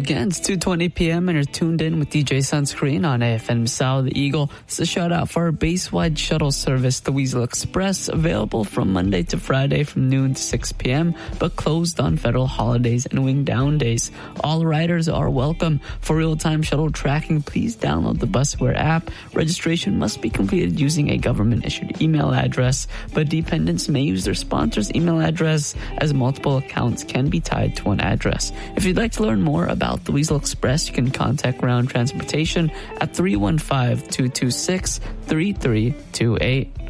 again. It's 2:20 p.m. and you're tuned in with DJ Sunscreen on AFM Sao The Eagle. It's a shout out for our base-wide shuttle service, the Weasel Express, available from Monday to Friday from noon to 6 p.m., but closed on federal holidays and wing down days. All riders are welcome. For real-time shuttle tracking, please download the Busware app. Registration must be completed using a government-issued email address, but dependents may use their sponsor's email address, as multiple accounts can be tied to one address. If you'd like to learn more about the Weasel Express, you can contact Ground Transportation at 315-226-3328.